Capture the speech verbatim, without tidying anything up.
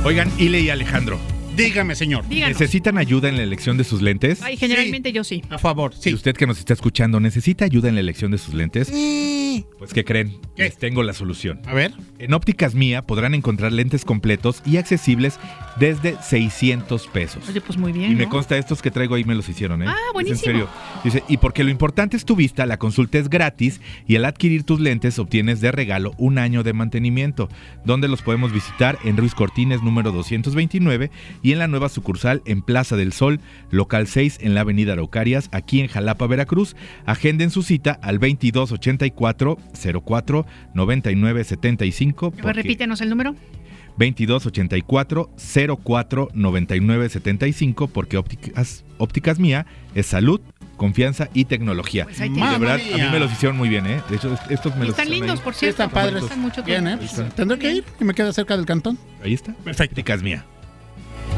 Oigan, Ile y Alejandro, Dígame, señor. Díganos. ¿necesitan ayuda en la elección de sus lentes? Ay, generalmente yo sí. A favor, Si sí. usted que nos está escuchando necesita ayuda en la elección de sus lentes, Sí. pues ¿qué creen? ¿Qué? Les tengo la solución. A ver. En Ópticas Mía podrán encontrar lentes completos y accesibles desde seiscientos pesos. Oye, pues muy bien, Y me ¿no? consta, estos que traigo ahí me los hicieron, ¿eh? Ah, buenísimo. Es en serio. Dice, y porque lo importante es tu vista, la consulta es gratis y al adquirir tus lentes obtienes de regalo un año de mantenimiento, donde los podemos visitar en Ruiz Cortines número doscientos veintinueve y en la nueva sucursal en Plaza del Sol, local seis en la avenida Araucarias, aquí en Jalapa, Veracruz. Agenden su cita al veintidós ochenta y cuatro cero cuatro noventa y nueve setenta y cinco. A ver, repítenos el número. veintidós ochenta y cuatro cero cuatro noventa y nueve setenta y cinco, porque ópticas, ópticas Mía es salud, confianza y tecnología. Pues ahí Y tiene. de verdad, Mamma a mí mía. me los hicieron muy bien, ¿eh? De hecho, est- estos me Y los están hicieron lindos, ahí. por Sí, cierto. están padres. Están mucho Bien, tiempo. ¿eh? Pues, tendré que ir y me queda cerca del cantón. Ahí está. Perfecto. Ópticas Mía.